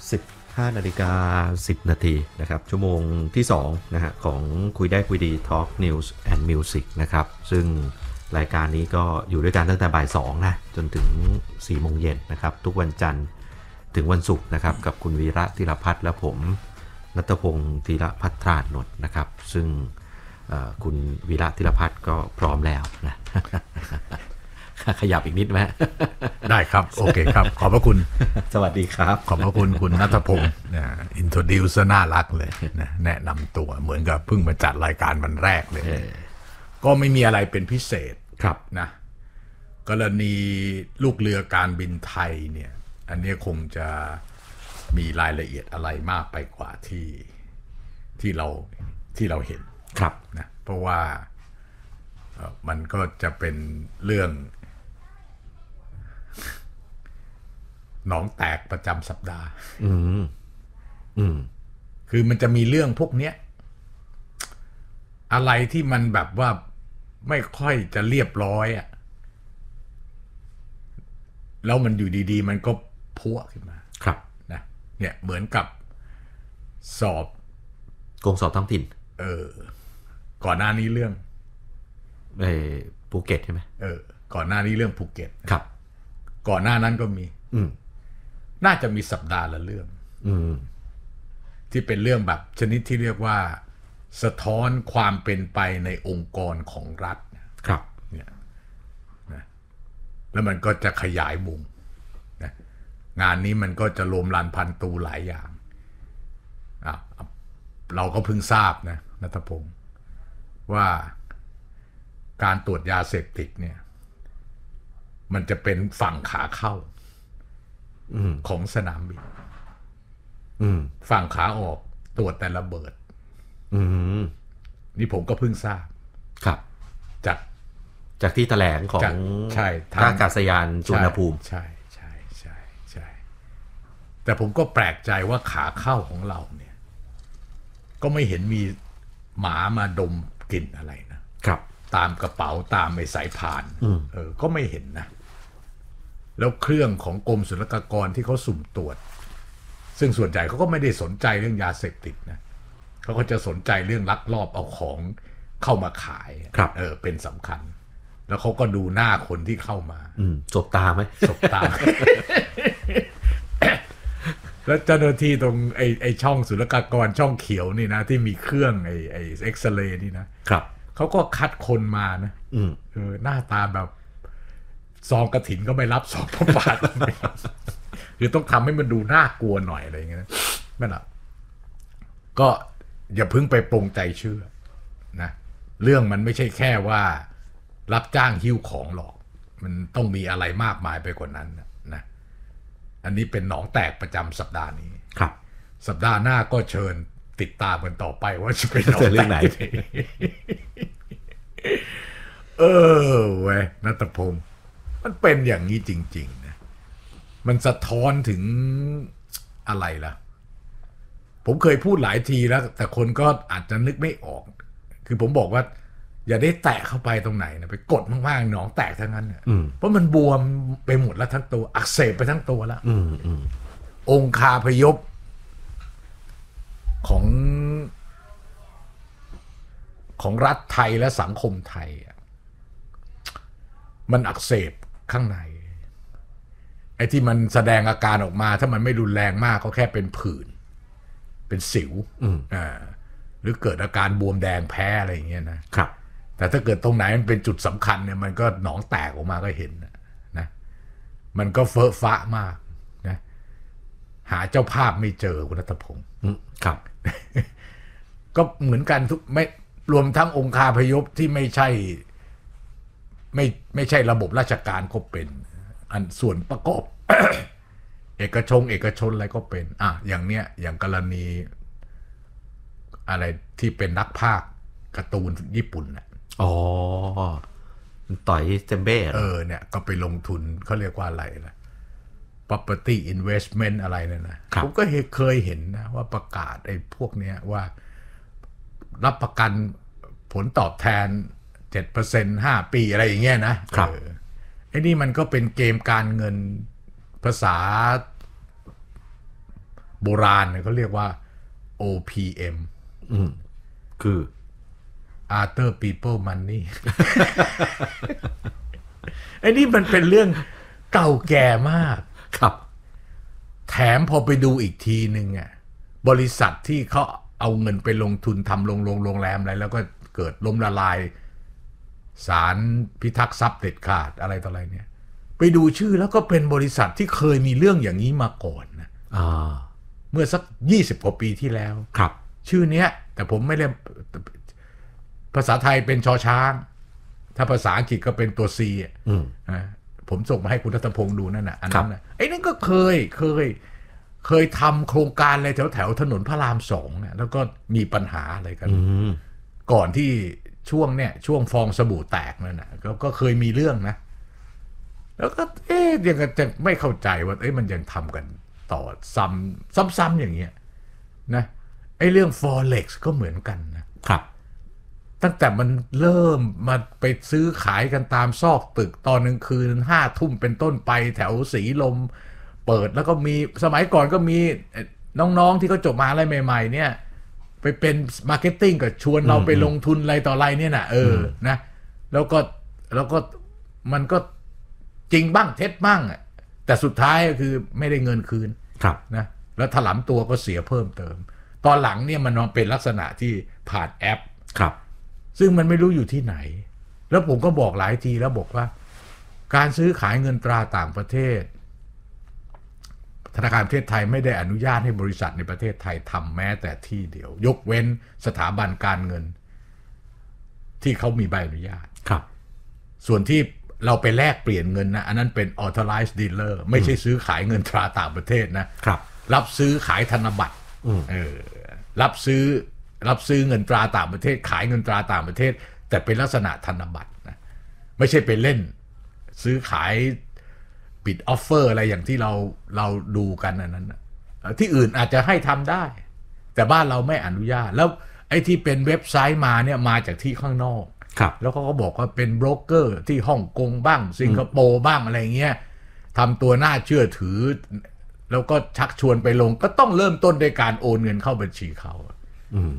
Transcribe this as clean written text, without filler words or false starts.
15 นาฬิกา 10 นาทีนะครับชั่วโมงที่2นะฮะของคุยได้คุยดี Talk News and Music นะครับซึ่งรายการนี้ก็อยู่ด้วยกันตั้งแต่บ่าย2นะจนถึง4 โมงเย็นนะครับทุกวันจันทร์ถึงวันศุกร์นะครับกับคุณวีระธีรพัฒน์และผมณัฐพงศ์ธีรภัทรานนท์นะครับซึ่งคุณวีระธีรพัฒน์ก็พร้อมแล้วนะ ขยับอีกนิดไหมได้ครับโอเคครับขอบพระคุณสวัสดีครับขอบพระคุณคุณณัฐพงศ์อินโทรดิวซ์น่ารักเลยนะแนะนำตัวเหมือนกับเพิ่งมาจัดรายการวันแรกเลยก็ไม่มีอะไรเป็นพิเศษครับนะกรณีลูกเรือการบินไทยเนี่ยอันนี้คงจะมีรายละเอียดอะไรมากไปกว่าที่เราเห็นครับนะเพราะว่ามันก็จะเป็นเรื่องหนองแตกประจำสัปดาห์คือมันจะมีเรื่องพวกเนี้ยอะไรที่มันแบบว่าไม่ค่อยจะเรียบร้อยอ่ะแล้วมันอยู่ดีๆมันก็พัวขึ้นมาครับนะเนี่ยเหมือนกับสอบกงสอบท้องถิ่นก่อนหน้านี้เรื่องภูเก็ตใช่ไหมก่อนหน้านี้เรื่องภูเก็ตครับก่อนหน้านั้นก็มีน่าจะมีสัปดาห์ละเรื่องที่เป็นเรื่องแบบชนิดที่เรียกว่าสะท้อนความเป็นไปในองค์กรของรัฐครับเนี่ยนะแล้วมันก็จะขยายมุมนะงานนี้มันก็จะรวมรันพันตูหลายอย่างเราก็เพิ่งทราบนะณัฐพงศ์ว่าการตรวจยาเสพติดเนี่ยมันจะเป็นฝั่งขาเข้าของสนามบินฝั่งขาออกตรวจแต่ระเบิดนี่ผมก็เพิ่งทราบครับจากที่แถลงของใช่ท่าอากาศยานสุวรรณภูมิใช่แต่ผมก็แปลกใจว่าขาเข้าของเราเนี่ยก็ไม่เห็นมีหมามาดมกลิ่นอะไรนะครับตามกระเป๋าตามไอ้สายพานก็ไม่เห็นนะแล้วเครื่องของกรมศุลกากรที่เขาสุ่มตรวจซึ่งส่วนใหญ่เขาก็ไม่ได้สนใจเรื่องยาเสพติดนะเขาก็จะสนใจเรื่องลักลอบเอาของเข้ามาขายเป็นสำคัญแล้วเขาก็ดูหน้าคนที่เข้ามาสบตาไหมสบตา แล้วเจ้าหน้าที่ตรงไอ้ช่องศุลกากรช่องเขียวนี่นะที่มีเครื่องไอ้เอ็กซเรย์นี่นะครับเขาก็คัดคนมานะหน้าตาแบบซองกฐินก็ไม่รับซองพระบาทคือต้องทำให้มันดูน่ากลัวหน่อยอะไรอย่างเงี้ยนั่นแหละก็อย่าเพิ่งไปปรงใจเชื่อนะเรื่องมันไม่ใช่แค่ว่ารับจ้างหิ้วของหรอกมันต้องมีอะไรมากมายไปกว่านั้นนะอันนี้เป็นหนองแตกประจำสัปดาห์นี้ครับสัปดาห์หน้าก็เชิญติดตามกันต่อไปว่าจะเป็นหนองแตกไหนเว้ยณัฐพงศ์มันเป็นอย่างนี้จริงๆนะมันสะท้อนถึงอะไรล่ะผมเคยพูดหลายทีแล้วแต่คนก็อาจจะนึกไม่ออกคือผมบอกว่าอย่าได้แตะเข้าไปตรงไหนนะไปกดมากๆหนองแตกทั้งนั้นเพราะมันบวมไปหมดแล้วทั้งตัวอักเสบไปทั้งตัวแล้วองคาพยพของรัฐไทยและสังคมไทยมันอักเสบข้างในไอ้ที่มันแสดงอาการออกมาถ้ามันไม่รุนแรงมากก็แค่เป็นผื่นเป็นสิวหรือเกิดอาการบวมแดงแพ้อะไรอย่างเงี้ยนะครับแต่ถ้าเกิดตรงไหนมันเป็นจุดสำคัญเนี่ยมันก็หนองแตกออกมาก็เห็นนะมันก็เฟ้อฟ้ามากนะหาเจ้าภาพไม่เจอคุณณัฐพงศ์ครับก็เหมือนกันทุกไม่รวมทั้งองคาพยพที่ไม่ใช่ระบบราชการก็เป็นอันส่วนประกอบ เอกชนอะไรก็เป็นอย่างเนี้ยอย่างกรณีอะไรที่เป็นนักพากย์การ์ตูนญี่ปุ่นน่ะต่อยเจมเบ้เนี่ยก็ไปลงทุนเขาเรียกว่าอะไรล่ะ property investment อะไรนั่นนะผมก็เคยเห็นนะว่าประกาศไอ้พวกเนี้ยว่ารับประกันผลตอบแทน 7% 5 ปีอะไรอย่างเงี้ยนะไอ้นี่มันก็เป็นเกมการเงินภาษาโโบราณเนี่ยเขาเรียกว่า OPM คือ Other People Money ไอ้นี่มันเป็นเรื่องเก่าแก่มากครับแถมพอไปดูอีกทีนึงอ่ะบริษัทที่เขาเอาเงินไปลงทุนทำโรงแรมอะไรแล้วก็เกิดล้มละลายศาลพิทักษ์ทรัพย์เด็ดขาดอะไรต่ออะไรเนี่ยไปดูชื่อแล้วก็เป็นบริษัทที่เคยมีเรื่องอย่างนี้มาก่อนนะเมื่อสัก20กว่าปีที่แล้วครับชื่อเนี้ยแต่ผมไม่ได้ภาษาไทยเป็นชอช้างถ้าภาษาอังกฤษก็เป็นตัว C ผมส่งมาให้คุณรัตพงษ์ดูนั่นน่ะอันนั้นน่ะไอ้นั่นก็เคยทำโครงการอะไรแถวถนนพระราม2แล้วก็มีปัญหาอะไรกันก่อนที่ช่วงฟองสบู่แตกนั่นน่ะก็เคยมีเรื่องนะแล้วก็ยังจะไม่เข้าใจว่ามันยังทำกันต่อซ้ำอย่างเงี้ยนะไอ้เรื่อง Forex ก็เหมือนกันนะครับตั้งแต่มันเริ่มมาไปซื้อขายกันตามซอกตึกตอนกลางคืน5 ทุ่มเป็นต้นไปแถวสีลมเปิดแล้วก็มีสมัยก่อนก็มีน้องๆที่เขาจบมาอะไรใหม่ๆเนี่ยไปเป็นมาร์เก็ตติ้งก็ชวนเราไปลงทุนอะไรต่ออะไรเนี่ยนะนะแล้วก็มันก็จริงบ้างเท็จบ้างแต่สุดท้ายก็คือไม่ได้เงินคืนนะแล้วถลำตัวก็เสียเพิ่มเติมตอนหลังเนี่ยมันเป็นลักษณะที่ผ่านแอปซึ่งมันไม่รู้อยู่ที่ไหนแล้วผมก็บอกหลายทีแล้วบอกว่าการซื้อขายเงินตราต่างประเทศธนาคารประเทศไทยไม่ได้อนุญาตให้บริษัทในประเทศไทยทำแม้แต่ที่เดียวยกเว้นสถาบันการเงินที่เขามีใบอนุญาตส่วนที่เราไปแลกเปลี่ยนเงินนะอันนั้นเป็น authorized dealer ไม่ใช่ซื้อขายเงินตราต่างประเทศนะรับซื้อขายธนบัตรรับซื้อเงินตราต่างประเทศขายเงินตราต่างประเทศแต่เป็นลักษณะธนบัตรนะไม่ใช่ไปเล่นซื้อขายปิดออฟเฟอร์อะไรอย่างที่เราดูกันอันนั้นที่อื่นอาจจะให้ทำได้แต่บ้านเราไม่อนุญาตแล้วไอ้ที่เป็นเว็บไซต์มาเนี่ยมาจากที่ข้างนอกแล้วเขาก็บอกว่าเป็นโบรกเกอร์ที่ฮ่องกงบ้างสิงคโปร์บ้างอะไรเงี้ยทำตัวน่าเชื่อถือแล้วก็ชักชวนไปลงก็ต้องเริ่มต้นด้วยการโอนเงินเข้าบัญชีเขา